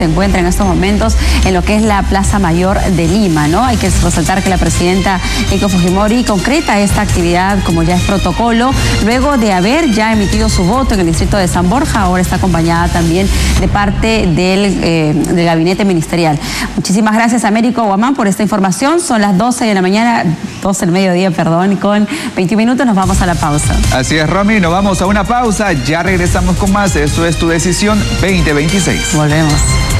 Se encuentra en estos momentos en lo que es la Plaza Mayor de Lima, ¿no? Hay que resaltar que la presidenta Keiko Fujimori concreta esta actividad como ya es protocolo, luego de haber ya emitido su voto en el distrito de San Borja. Ahora está acompañada también de parte del gabinete ministerial. Muchísimas gracias, Américo Guamán, por esta información. Son las 12 de la mañana, 12 del mediodía, perdón, con 21 minutos. Nos vamos a la pausa. Así es, Romy, nos vamos a una pausa. Ya regresamos con más. Esto es Tu Decisión 2026. Volvemos.